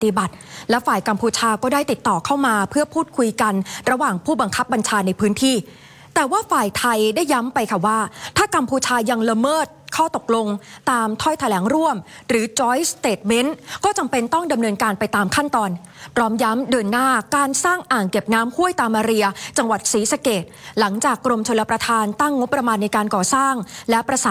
ฏิบัติและฝ่ายกัมพูชาก็ได้ติดต่อเข้ามาเพื่อพูดคุยกันระหว่างผู้บังคับบัญชาในพื้นที่แต่ว่าฝ่ายไทยได้ย้ำไปค่ะว่าถ้ากัมพูชายังละเมิดข้อตกลงตามถ้อยแถลงร่วมหรือ Joint Statement ก็จำเป็นต้องดำเนินการไปตามขั้นตอนพร้อมย้ำเดินหน้าการสร้างอ่างเก็บน้ำห้วยตามาเรียจังหวัดศรีสะเกษหลังจากกรมชลประทานตั้งงบประมาณในการก่อสร้างและประสาน